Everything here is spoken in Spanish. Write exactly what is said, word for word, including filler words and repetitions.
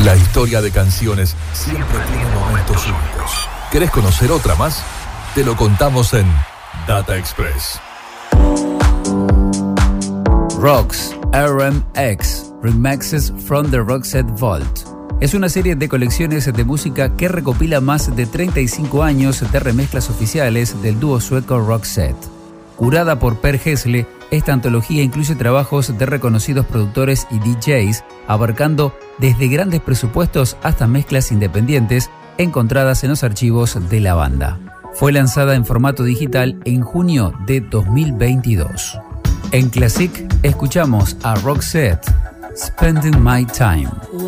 La historia de canciones siempre tiene momentos únicos. ¿Querés conocer otra más? Te lo contamos en Data Express. Rocks R M X Remixes from the Roxette Vault es una serie de colecciones de música que recopila más de treinta y cinco años de remezclas oficiales del dúo sueco Roxette. Curada por Per Gessle, esta antología incluye trabajos de reconocidos productores y D Js, abarcando desde grandes presupuestos hasta mezclas independientes encontradas en los archivos de la banda. Fue lanzada en formato digital en junio de dos mil veintidós. En Classic escuchamos a Roxette, Spending My Time.